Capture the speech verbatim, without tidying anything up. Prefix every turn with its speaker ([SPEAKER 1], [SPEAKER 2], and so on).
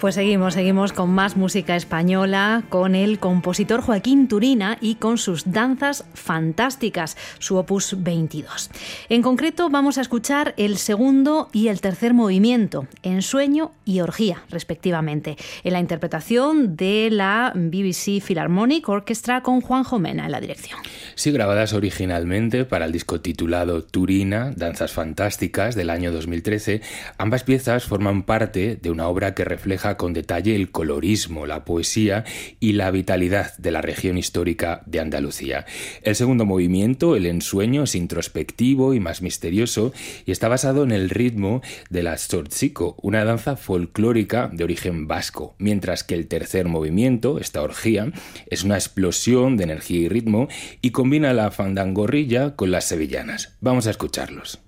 [SPEAKER 1] Pues seguimos, seguimos con más música española, con el compositor Joaquín Turina y con sus danzas fantásticas, su opus veintidós. En concreto vamos a escuchar el segundo y el tercer movimiento, Ensueño y Orgía, respectivamente, en la interpretación de la B B C Philharmonic Orchestra con Juanjo Mena en la dirección.
[SPEAKER 2] Sí, grabadas originalmente para el disco titulado Turina, Danzas Fantásticas, del año dos mil trece, ambas piezas forman parte de una obra que refleja con detalle el colorismo, la poesía y la vitalidad de la región histórica de Andalucía. El segundo movimiento, el ensueño, es introspectivo y más misterioso y está basado en el ritmo de la zortziko, una danza folclórica de origen vasco, mientras que el tercer movimiento, esta orgía, es una explosión de energía y ritmo y combina la fandangorrilla con las sevillanas. Vamos a escucharlos.